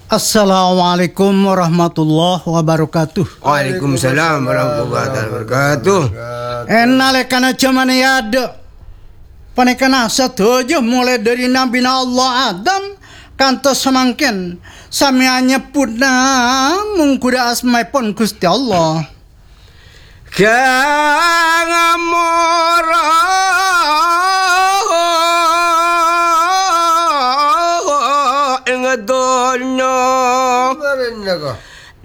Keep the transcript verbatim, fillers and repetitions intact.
Assalamualaikum warahmatullahi wabarakatuh. Waalaikumsalam warahmatullahi wabarakatuh. Enalekana cuman yada. Panekana satuju mulai dari Nabi Allah Adam kantos semangkin samianya puna mungkuda asmai pun Gusti Allah. Kang amora ing donya